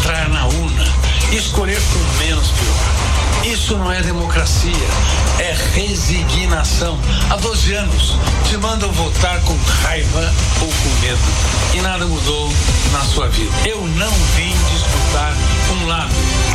entrar na urna e escolher o menos pior. Isso não é democracia, é resignação. Há 12 anos te mandam votar com raiva ou com medo e nada mudou na sua vida. Eu não vim disputar um lado.